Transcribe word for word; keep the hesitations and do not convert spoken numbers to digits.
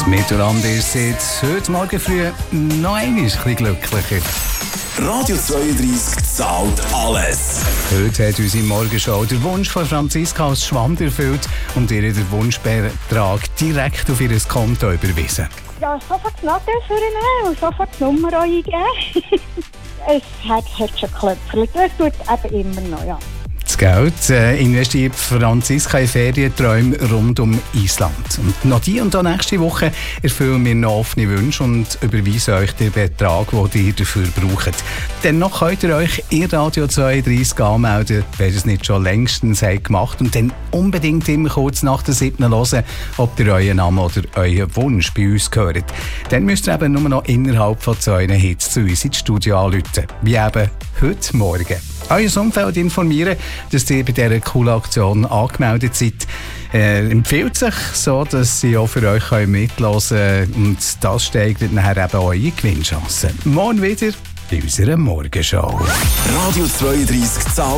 Miteinander ist jetzt heute Morgen früh noch einmal ein bisschen glücklicher. Radio zweiunddreissig zahlt alles. Heute hat unsere Morgenshow der Wunsch von Franziska aus Schwand erfüllt und ihr den Wunschbetrag direkt auf ihr Konto überwiesen. Ja, sofort das Nadel vornehmen und sofort die Nummer eingeben. Es hat, hat schon geklopft. Es tut eben immer noch, ja. Das Geld äh, investiert Franziska in Ferienträume rund um Island. Und noch die und auch nächste Woche erfüllen wir noch offene Wünsche und überweisen euch den Betrag, den ihr dafür braucht. Dennoch könnt ihr euch in Radio zweiunddreissig anmelden, wenn ihr es nicht schon längstens habt gemacht. Und dann unbedingt immer kurz nach der siebten hören, ob ihr euren Namen oder euren Wunsch bei uns hört. Dann müsst ihr eben nur noch innerhalb von zwei Hits zu uns ins Studio anrufen. Wie eben heute Morgen. Euer Umfeld informieren, dass ihr bei dieser coolen Aktion angemeldet seid. Äh, empfiehlt sich so, dass sie auch für euch mithören können. Und das steigert nachher eben eure Gewinnchancen. Morgen wieder bei unserer Morgenshow. Radio zweiunddreissig zahlt